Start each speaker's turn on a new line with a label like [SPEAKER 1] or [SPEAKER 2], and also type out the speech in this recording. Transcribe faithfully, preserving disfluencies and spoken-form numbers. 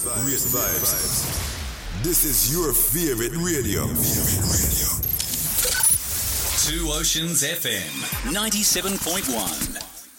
[SPEAKER 1] Great vibes. This is your favorite radio.
[SPEAKER 2] Two Oceans F M, ninety-seven point one.